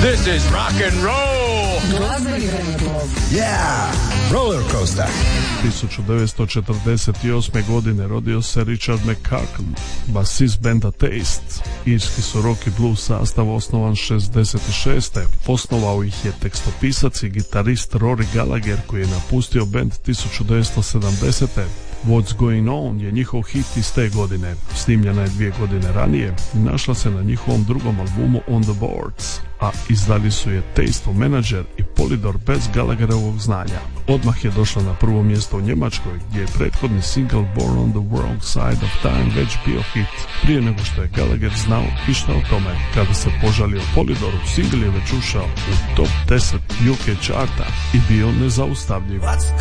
This is rock and roll. Glazbeni vremeplov. Yeah, roller coaster. 1948. godine rodio se Richard McCacken, basist benda Taste. Irski su rock i blues sastav osnovan 66. Osnovao ih je tekstopisac i gitarist Rory Gallagher koji je napustio bend 1970. What's Going On je njihov hit iz te godine. Snimljena je 2 godine ranije i našla se na njihovom drugom albumu On the Boards, a izdali su je Taste Manager i Polydor bez Gallagherovog znanja. Odmah je došla na prvo mjesto u Njemačkoj, gdje je prethodni single Born on the Wrong Side of Time već bio hit. Prije nego što je Gallagher znao išta o tome, kada se požalio Polydoru, single je već ušao u top 10 UK charta i bio nezaustavljiv. What's